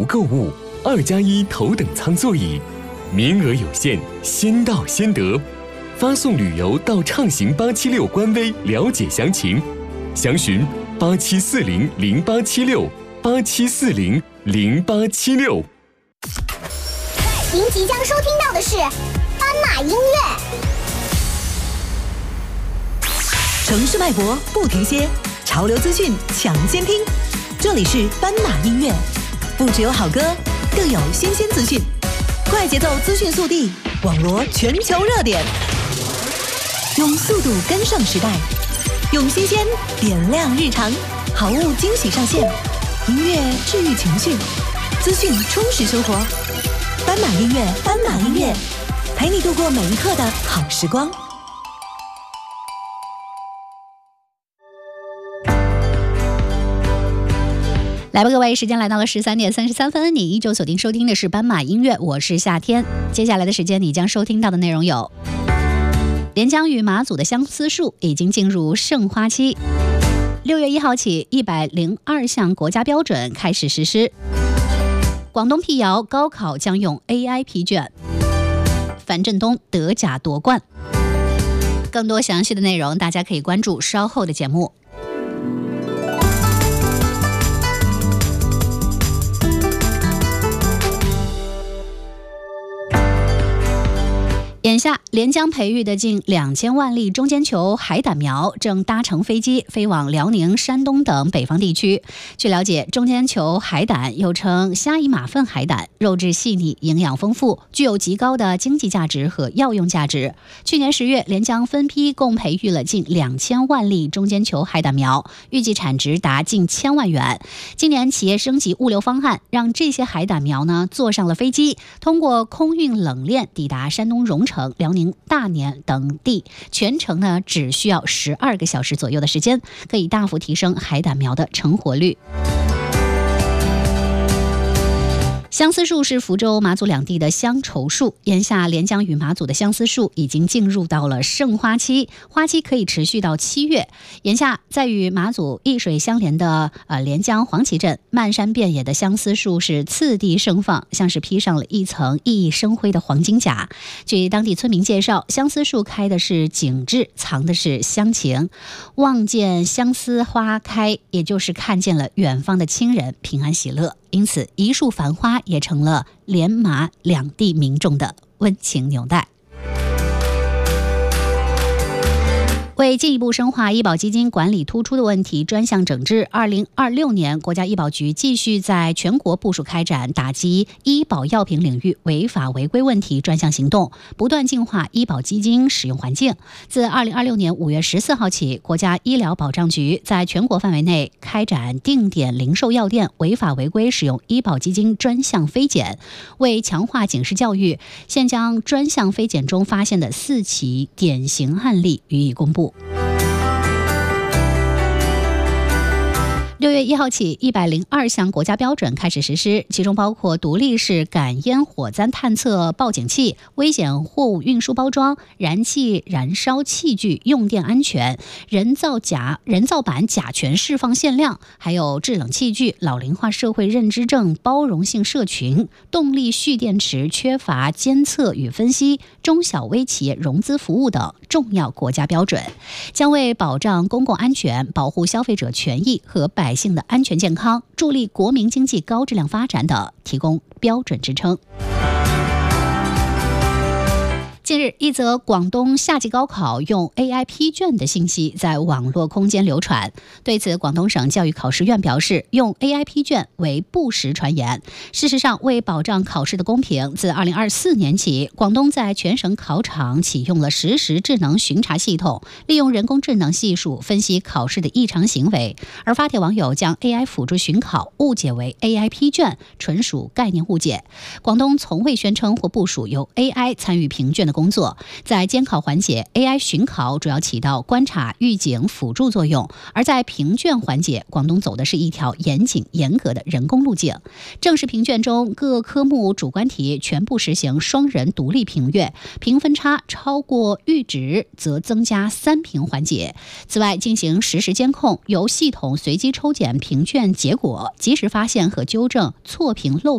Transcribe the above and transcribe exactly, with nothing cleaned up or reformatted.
购物，二加一头等舱座椅，名额有限，先到先得。发送旅游到畅行八七六官微了解详情，详询八七四零零八七六八七四零零八七六。 您即将收听到的是斑马音乐。 城市脉搏不停歇，潮流资讯抢先听。这里是斑马音乐，不只有好歌，更有新鲜资讯，快节奏资讯速递，网罗全球热点，用速度跟上时代，用新鲜点亮日常，好物惊喜上线，音乐治愈情绪，资讯充实生活。斑马音乐，斑马音乐，陪你度过每一刻的好时光。 来吧，各位，时间来到了十三点三十三分，你依旧锁定收听的是斑马音乐，我是夏天。接下来的时间，你将收听到的内容有：连江与马祖的相思树已经进入盛花期，六月一号起，一百零二项国家标准开始实施。广东辟谣，高考将用 A I 批卷，樊振东得甲夺冠。更多详细的内容，大家可以关注稍后的节目。眼下，连江培育的近两千万粒中间球海胆苗正搭乘飞机飞往辽宁、山东等北方地区。据了解，中间球海胆又称虾夷马粪海胆，肉质细腻，营养丰富，具有极高的经济价值和药用价值。去年十月，连江分批共培育了近两千万粒中间球海胆苗，预计产值达近千万元。今年企业升级物流方案，让这些海胆苗呢坐上了飞机，通过空运冷链抵达山东荣成、辽宁大年等地，全程呢只需要十二个小时左右的时间，可以大幅提升海胆苗的成活率。相思树是福州、马祖两地的乡愁树，眼下连江与马祖的相思树已经进入到了盛花期，花期可以持续到七月。眼下，在与马祖一水相连的呃连江黄岐镇，漫山遍野的相思树是次第盛放，像是披上了一层熠熠生辉的黄金甲。据当地村民介绍，相思树开的是景致，藏的是乡情。望见相思花开，也就是看见了远方的亲人平安喜乐。因此，一树繁花也成了连马两地民众的温情纽带。为进一步深化医保基金管理突出的问题专项整治，二零二六年国家医保局继续在全国部署开展打击医保药品领域违法违规问题专项行动，不断净化医保基金使用环境。自二零二六年五月十四号起，国家医疗保障局在全国范围内开展定点零售药店违法违规使用医保基金专项飞检，为强化警示教育，现将专项飞检中发现的四起典型案例予以公布。六月一号起，一百零二项国家标准开始实施，其中包括独立式感烟火灾探测报警器、危险货物运输包装、燃气燃烧器具用电安全、人造甲人造板甲醛释放限量，还有制冷器具、老龄化社会认知症包容性社群、动力蓄电池缺乏监测与分析、中小微企业融资服务等重要国家标准，将为保障公共安全、保护消费者权益和百姓的安全健康，助力国民经济高质量发展等提供标准支撑。近日，一则广东夏季高考用 A I 批卷的信息在网络空间流传。对此，广东省教育考试院表示，用 A I 批卷为不实传言。事实上，为保障考试的公平，自二零二四年起，广东在全省考场启用了实时智能巡查系统，利用人工智能系数分析考试的异常行为。而发帖网友将 A I 辅助巡考误解为 A I 批卷，纯属概念误解。广东从未宣称或部署由 A I 参与评卷的工作。在监考环节 ，A I 巡考主要起到观察、预警、辅助作用；而在评卷环节，广东走的是一条严谨、严格的人工路径。正式评卷中，各科目主观题全部实行双人独立评阅，评分差超过阈值则增加三评环节。此外，进行实时监控，由系统随机抽检评卷结果，及时发现和纠正错评漏